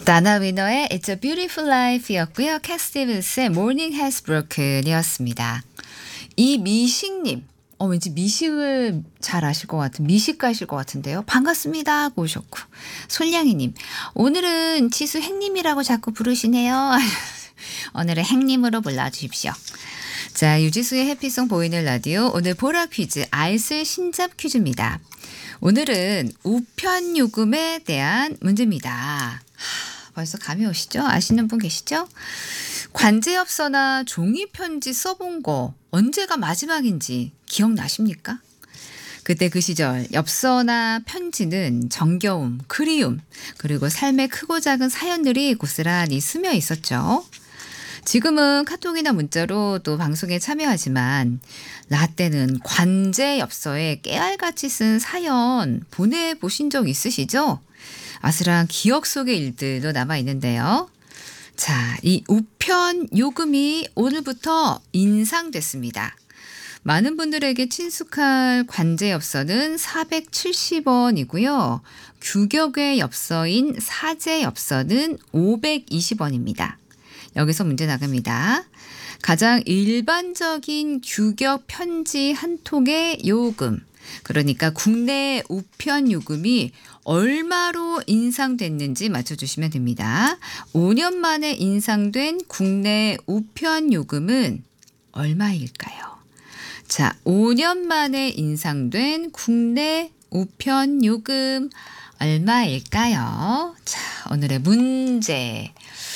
다나 위너의 It's a Beautiful Life였고요. 캣 스티븐스의 Morning Has Broken이었습니다. 이미식님, 왠지 미식을 잘 아실 것 같은 미식가실 것 같은데요. 반갑습니다 하고 오셨고, 솔량이님, 오늘은 치수 행님이라고 자꾸 부르시네요. 오늘은 행님으로 불러주십시오. 자, 유지수의 해피송 보이는 라디오, 오늘 보라 퀴즈 알쓸 신잡 퀴즈입니다. 오늘은 우편요금에 대한 문제입니다. 벌써 감이 오시죠? 아시는 분 계시죠? 관제엽서나 종이편지 써본 거 언제가 마지막인지 기억나십니까? 그때 그 시절 엽서나 편지는 정겨움, 그리움, 그리고 삶의 크고 작은 사연들이 고스란히 스며 있었죠. 지금은 카톡이나 문자로 또 방송에 참여하지만 라떼는 관제 엽서에 깨알같이 쓴 사연 보내보신 적 있으시죠? 아슬한 기억 속의 일들도 남아있는데요. 자, 이 우편 요금이 오늘부터 인상됐습니다. 많은 분들에게 친숙할 관제 엽서는 470원이고요. 규격의 엽서인 사제 엽서는 520원입니다. 여기서 문제 나갑니다. 가장 일반적인 규격 편지 한 통의 요금, 그러니까 국내 우편 요금이 얼마로 인상됐는지 맞춰주시면 됩니다. 5년 만에 인상된 국내 우편 요금은 얼마일까요? 자, 5년 만에 인상된 국내 우편 요금 얼마일까요? 자, 오늘의 문제.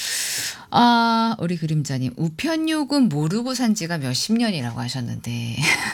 우리 그림자님, 우편요금 모르고 산 지가 몇십 년이라고 하셨는데.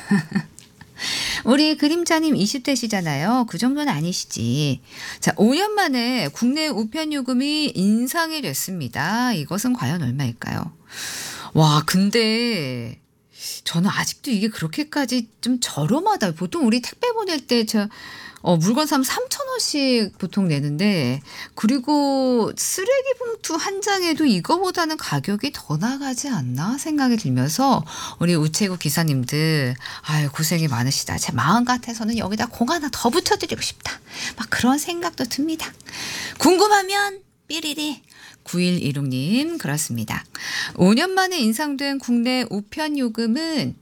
우리 그림자님 20대시잖아요. 그 정도는 아니시지. 자, 5년 만에 국내 우편요금이 인상이 됐습니다. 이것은 과연 얼마일까요? 와, 근데 저는 아직도 이게 그렇게까지 좀 저렴하다. 보통 우리 택배 보낼 때 물건 사면 3,000원씩 보통 내는데, 그리고 쓰레기 봉투 한 장에도 이거보다는 가격이 더 나가지 않나 생각이 들면서 우리 우체국 기사님들 고생이 많으시다. 제 마음 같아서는 여기다 공 하나 더 붙여드리고 싶다. 막 그런 생각도 듭니다. 궁금하면 삐리리. 9116님, 그렇습니다. 5년 만에 인상된 국내 우편 요금은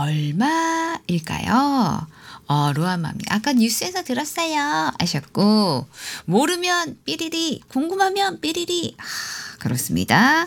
얼마일까요? 루아맘이 아까 뉴스에서 들었어요 하셨고, 모르면 삐리리, 궁금하면 삐리리. 그렇습니다.